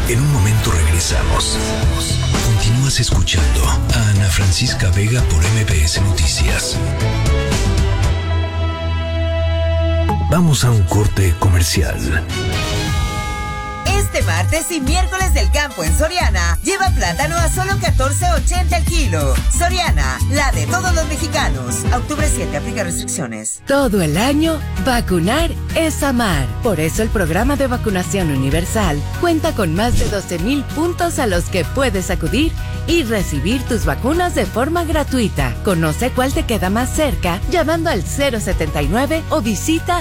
En un momento regresamos. Continúas escuchando a Ana Francisca Vega por MBS Noticias. Vamos a un corte comercial. Este martes y miércoles del campo en Soriana, lleva plátano a solo $14.80 el kilo. Soriana, la de todos los mexicanos. A octubre 7, aplica restricciones. Todo el año, vacunar es amar. Por eso el programa de vacunación universal cuenta con más de 12,000 puntos a los que puedes acudir y recibir tus vacunas de forma gratuita. Conoce cuál te queda más cerca llamando al 079 o visita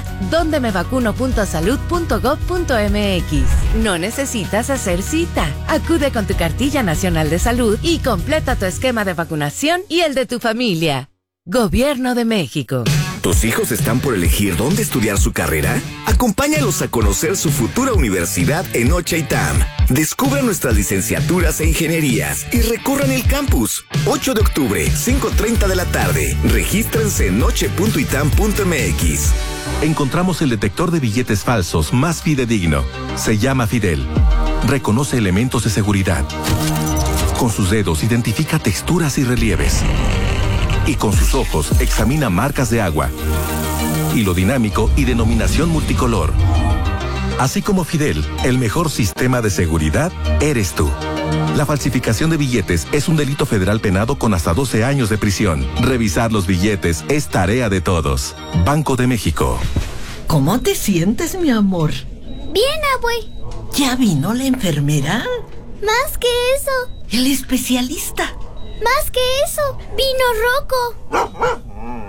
dondemevacuno.salud.gov.mx. No necesitas hacer cita. Acude con tu cartilla nacional de salud y completa tu esquema de vacunación y el de tu familia. Gobierno de México. ¿Tus hijos están por elegir dónde estudiar su carrera? Acompáñalos a conocer su futura universidad en Noche ITAM. Descubran nuestras licenciaturas e ingenierías y recorran el campus. 8 de octubre, 5:30 de la tarde. Regístrense en noche.itam.mx. Encontramos el detector de billetes falsos más fidedigno. Se llama Fidel. Reconoce elementos de seguridad. Con sus dedos identifica texturas y relieves. Y con sus ojos examina marcas de agua. Hilo dinámico y denominación multicolor. Así como Fidel, el mejor sistema de seguridad eres tú. La falsificación de billetes es un delito federal penado con hasta 12 años de prisión. Revisar los billetes es tarea de todos. Banco de México. ¿Cómo te sientes, mi amor? Bien, abue. ¿Ya vino la enfermera? Más que eso. El especialista. Más que eso. Vino Rocco.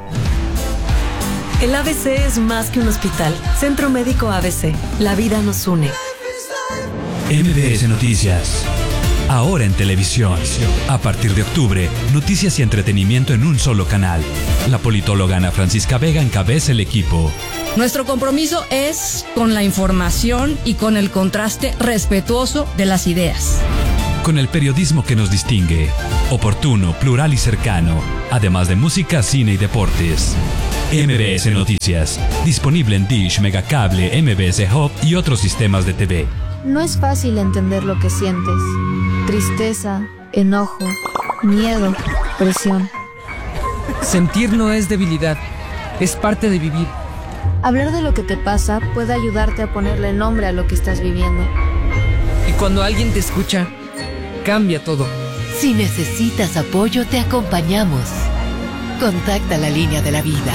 El ABC es más que un hospital. Centro Médico ABC. La vida nos une. MBS Noticias. Ahora en televisión. A partir de octubre, noticias y entretenimiento en un solo canal. La politóloga Ana Francisca Vega encabeza el equipo. Nuestro compromiso es con la información y con el contraste respetuoso de las ideas. Con el periodismo que nos distingue. Oportuno, plural y cercano. Además de música, cine y deportes. MBS Noticias. Disponible en Dish, Megacable, MBS Hub y otros sistemas de TV. No es fácil entender lo que sientes. Tristeza, enojo, miedo, presión. Sentir no es debilidad, es parte de vivir. Hablar de lo que te pasa puede ayudarte a ponerle nombre a lo que estás viviendo. Y cuando alguien te escucha, cambia todo. Si necesitas apoyo, te acompañamos. Contacta la línea de la vida.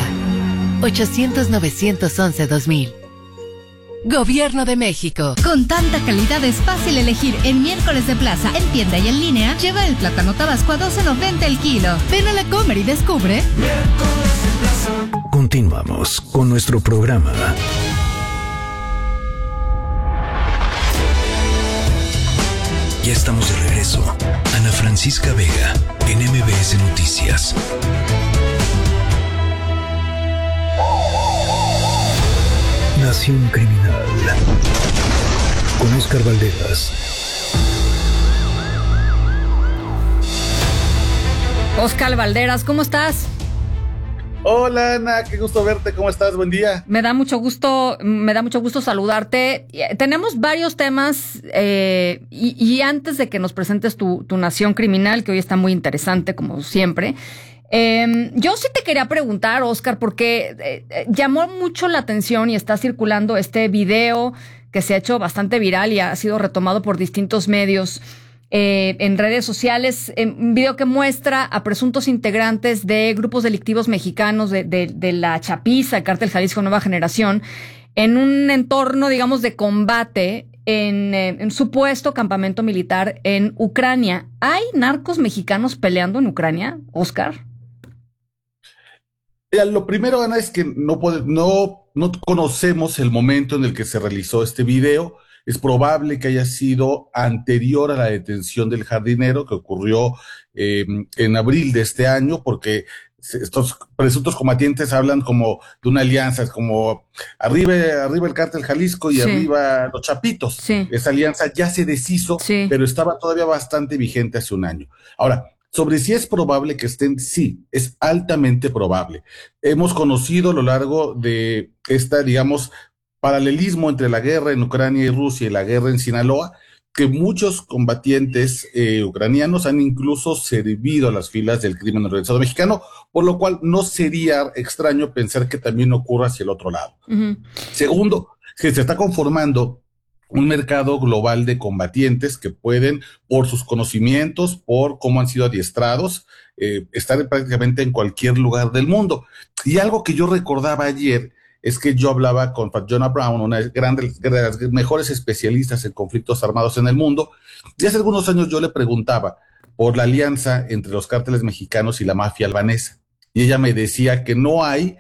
800-911-2000. Gobierno de México. Con tanta calidad es fácil elegir en miércoles de plaza, en tienda y en línea. Lleva el plátano tabasco a $12.90 el kilo. Ven a la Comer y descubre. Continuamos con nuestro programa. Ya estamos de regreso. Ana Francisca Vega en MBS Noticias. Nación Criminal con Óscar Valderas. Óscar Valderas, ¿cómo estás? Hola Ana, qué gusto verte, ¿cómo estás? Buen día. Me da mucho gusto saludarte. Tenemos varios temas y antes de que nos presentes tu Nación Criminal, que hoy está muy interesante como siempre, yo sí te quería preguntar, Óscar, porque llamó mucho la atención y está circulando este video que se ha hecho bastante viral y ha sido retomado por distintos medios en redes sociales, un video que muestra a presuntos integrantes de grupos delictivos mexicanos de la Chapiza, el Cártel Jalisco Nueva Generación, en un entorno, digamos, de combate en un supuesto campamento militar en Ucrania. ¿Hay narcos mexicanos peleando en Ucrania, Óscar? Lo primero, Ana, es que no conocemos el momento en el que se realizó este video. Es probable que haya sido anterior a la detención del jardinero que ocurrió en abril de este año, porque estos presuntos combatientes hablan como de una alianza, es como arriba el Cártel Jalisco y arriba los Chapitos. Sí. Esa alianza ya se deshizo, pero estaba todavía bastante vigente hace un año. Ahora, sobre si es probable que estén, sí, es altamente probable. Hemos conocido a lo largo de esta, digamos, paralelismo entre la guerra en Ucrania y Rusia y la guerra en Sinaloa, que muchos combatientes ucranianos han incluso servido a las filas del crimen organizado mexicano, por lo cual no sería extraño pensar que también ocurra hacia el otro lado. Uh-huh. Segundo, que se está conformando un mercado global de combatientes que pueden, por sus conocimientos, por cómo han sido adiestrados, estar prácticamente en cualquier lugar del mundo. Y algo que yo recordaba ayer es que yo hablaba con Fatjona Brown, una de las mejores especialistas en conflictos armados en el mundo, y hace algunos años yo le preguntaba por la alianza entre los cárteles mexicanos y la mafia albanesa, y ella me decía que no hay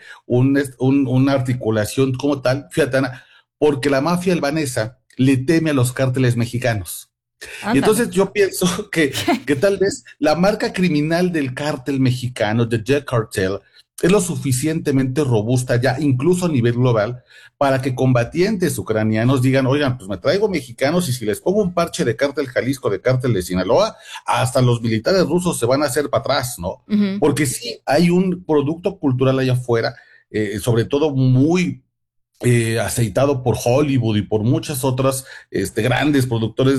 una articulación como tal, fíjate Ana, porque la mafia albanesa le teme a los cárteles mexicanos. Ándale. Y entonces yo pienso que tal vez la marca criminal del cártel mexicano, de Jet Cartel, es lo suficientemente robusta ya, incluso a nivel global, para que combatientes ucranianos digan, oigan, pues me traigo mexicanos y si les pongo un parche de cártel Jalisco, de cártel de Sinaloa, hasta los militares rusos se van a hacer para atrás, ¿no? Uh-huh. Porque sí hay un producto cultural allá afuera, sobre todo muy aceitado por Hollywood y por muchas otras grandes productores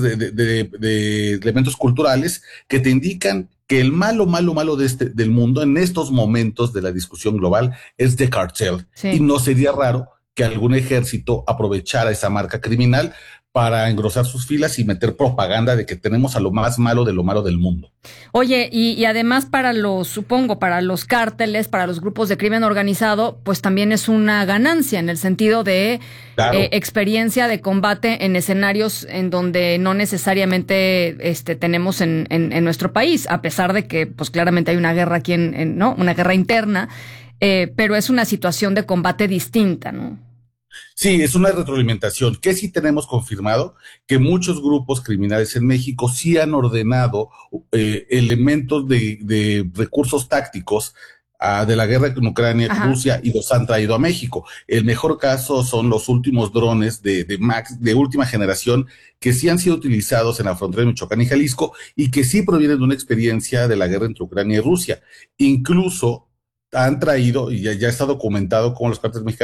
de elementos culturales que te indican que el malo del mundo en estos momentos de la discusión global es The Cartel. Sí. Y no sería raro que algún ejército aprovechara esa marca criminal para engrosar sus filas y meter propaganda de que tenemos a lo más malo de lo malo del mundo. Oye, y además para los cárteles, para los grupos de crimen organizado, pues también es una ganancia en el sentido de claro. Experiencia de combate en escenarios en donde no necesariamente tenemos en nuestro país, a pesar de que pues claramente hay una guerra aquí ¿no? Una guerra interna, pero es una situación de combate distinta, ¿no? Sí, es una retroalimentación, que sí tenemos confirmado que muchos grupos criminales en México sí han ordenado elementos de recursos tácticos de la guerra en Ucrania, Ajá. Rusia, y los han traído a México. El mejor caso son los últimos drones de última generación que sí han sido utilizados en la frontera de Michoacán y Jalisco y que sí provienen de una experiencia de la guerra entre Ucrania y Rusia. Incluso han traído, y ya está documentado cómo los cárteles mexicanos